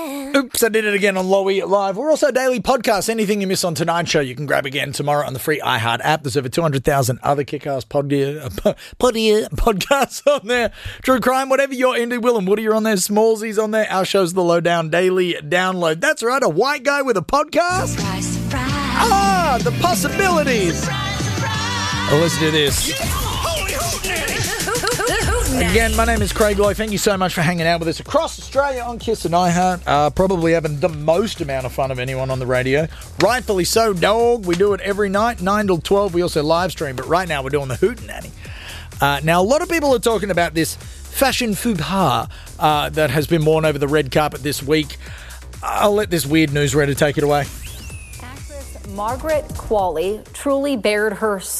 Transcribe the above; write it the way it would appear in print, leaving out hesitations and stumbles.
Oops, I did it again on Lowy Live. We're also daily podcasts. Anything you miss on tonight's show, you can grab again tomorrow on the free iHeart app. There's over 200,000 other kick-ass podcasts on there. True crime, whatever you're into. Will and Woody are on there. Smallsy's on there. Our show's the Lowdown Daily Download. That's right, a white guy with a podcast. Surprise, surprise. Ah, the possibilities. Well, let's do this. Again, my name is Craig Loy. Thank you so much for hanging out with us across Australia on Kiss and iHeart. Probably having the most amount of fun of anyone on the radio. Rightfully so, dog. We do it every night, 9 till 12. We also live stream, but right now we're doing the Hootenanny. Now, a lot of people are talking about this fashion faux pas that has been worn over the red carpet this week. I'll let this weird newsreader take it away. Actress Margaret Qualley truly bared her